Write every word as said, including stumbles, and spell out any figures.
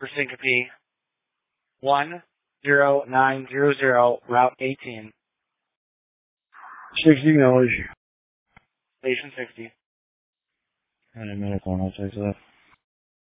for syncope. one zero nine zero zero, Route eighteen. sixty knowledge. Station sixty. And a medical, and I'll take that.